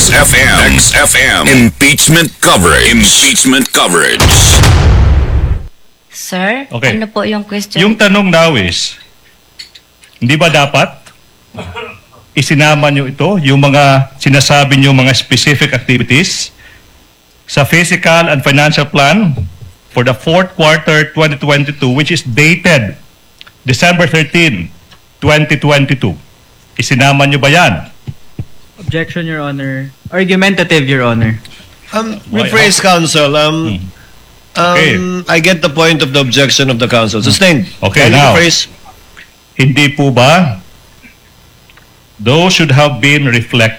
XFM. Impeachment coverage. Impeachment coverage. Sir, Okay. ano po yung question? Yung tanong now is, hindi ba dapat isinama nyo ito, yung mga sinasabi nyo mga specific activities sa Physical and Financial Plan for the fourth quarter 2022, which is dated December 13, 2022. Isinama nyo ba yan? Objection, Your Honor. Argumentative, Your Honor. Rephrase, counsel. Okay. I get the point of the objection of the counsel. Sustained. Okay, Can you now. rephrase? Hindi po ba those should have been reflected